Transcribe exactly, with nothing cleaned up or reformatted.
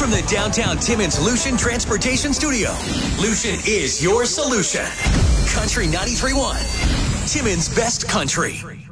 From the downtown Timmins Lucian Transportation Studio, Lucian is your solution. Country ninety-three point one, Timmins' best country.